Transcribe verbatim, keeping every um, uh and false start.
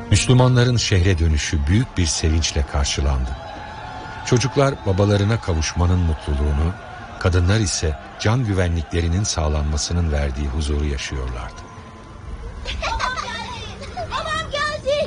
Müslümanların şehre dönüşü büyük bir sevinçle karşılandı. Çocuklar babalarına kavuşmanın mutluluğunu, kadınlar ise can güvenliklerinin sağlanmasının verdiği huzuru yaşıyorlardı.